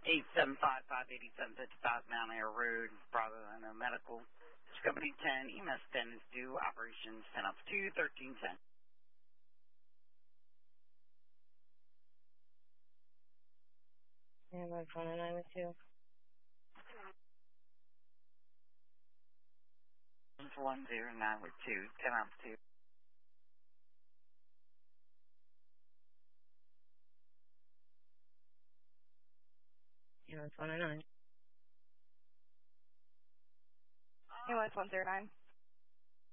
875-587-55 Mount Air Road, Bravo Unknown Medical. Company 10, EMS 10 is due, operations 10 up to 1310. Yeah, my phone and I was too. 109 with 2, 10 up to. Yeah, my phone and I. Ambulance 109.